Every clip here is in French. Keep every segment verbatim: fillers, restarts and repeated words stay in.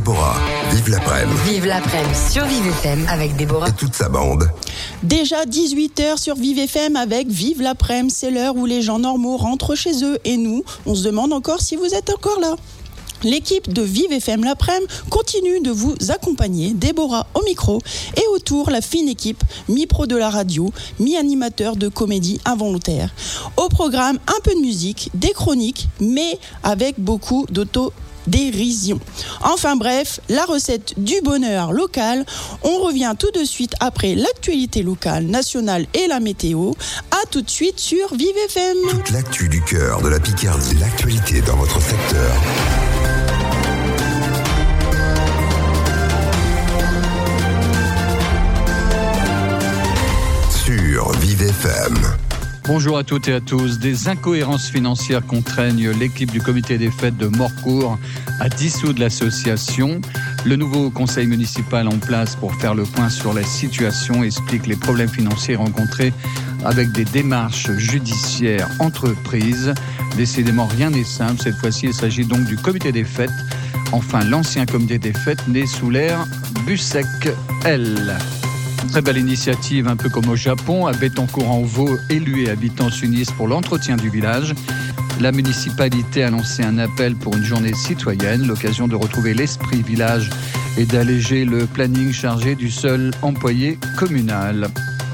Déborah, vive l'après-midi. Vive l'après-midi sur Vive F M avec Déborah Et toute sa bande. Déjà dix-huit heures sur Vive F M avec Vive l'après-midi. C'est l'heure où les gens normaux rentrent chez eux. Et nous, on se demande encore si vous êtes encore là. L'équipe de Vive F M l'après-midi continue de vous accompagner. Déborah au micro et autour la fine équipe, mi-pro de la radio, mi-animateur de comédie involontaire. Au programme, un peu de musique, des chroniques, mais avec beaucoup d'autodérision. Enfin bref, la recette du bonheur local. On revient tout de suite après l'actualité locale, nationale et la météo. À tout de suite sur Vive F M. Toute l'actu du cœur de la Picardie, l'actualité dans votre secteur. Sur Vive F M. Bonjour à toutes et à tous. Des incohérences financières contraignent l'équipe du comité des fêtes de Morcourt à dissoudre l'association. Le nouveau conseil municipal en place pour faire le point sur la situation explique les problèmes financiers rencontrés avec des démarches judiciaires entreprises. Décidément, rien n'est simple. Cette fois-ci, il s'agit donc du comité des fêtes. Enfin, l'ancien comité des fêtes né sous l'ère Bussec-L. Très belle initiative, un peu comme au Japon. À Béthencourt-en-Vaux, élus et habitants s'unissent pour l'entretien du village. La municipalité a lancé un appel pour une journée citoyenne, l'occasion de retrouver l'esprit village et d'alléger le planning chargé du seul employé communal.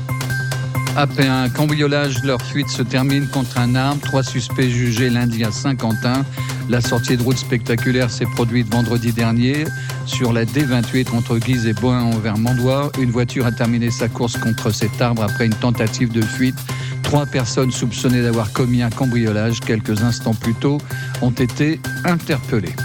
Après un cambriolage, leur fuite se termine contre un arme. Trois suspects jugés lundi à Saint-Quentin. La sortie de route spectaculaire s'est produite vendredi dernier sur la D vingt-huit entre Guise et Bohain vers Mandois. Une voiture a terminé sa course contre cet arbre après une tentative de fuite. Trois personnes soupçonnées d'avoir commis un cambriolage quelques instants plus tôt ont été interpellées.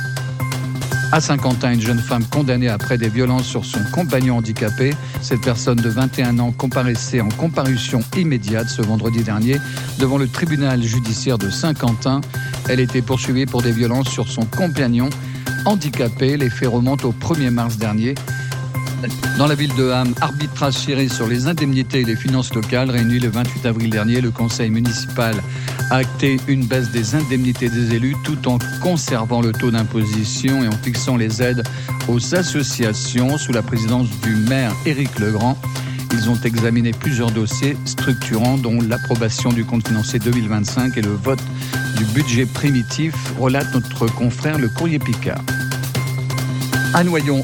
À Saint-Quentin, une jeune femme condamnée après des violences sur son compagnon handicapé. Cette personne de vingt et un ans comparaissait en comparution immédiate ce vendredi dernier devant le tribunal judiciaire de Saint-Quentin. Elle était poursuivie pour des violences sur son compagnon handicapé. Les faits remontent au premier mars dernier. Dans la ville de Ham, arbitrage serré sur les indemnités et les finances locales. Réuni le vingt-huit avril dernier, le conseil municipal a acté une baisse des indemnités des élus tout en conservant le taux d'imposition et en fixant les aides aux associations sous la présidence du maire Éric Legrand. Ils ont examiné plusieurs dossiers structurants dont l'approbation du compte financier deux mille vingt-cinq et le vote du budget primitif, relate notre confrère Le Courrier Picard. À Noyon,